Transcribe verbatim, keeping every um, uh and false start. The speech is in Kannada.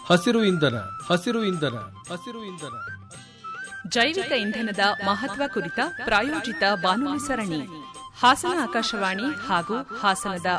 ಹಸಿರು ಇಂಧನ ಹಸಿರು ಇಂಧನ ಹಸಿರು ಇಂಧನ ಜೈವಿಕ ಇಂಧನದ ಮಹತ್ವ ಕುರಿತ ಪ್ರಾಯೋಜಿತ ಬಾನುಲಿ ಸರಣಿ ಹಾಸನ ಆಕಾಶವಾಣಿ ಹಾಗೂ ಹಾಸನದ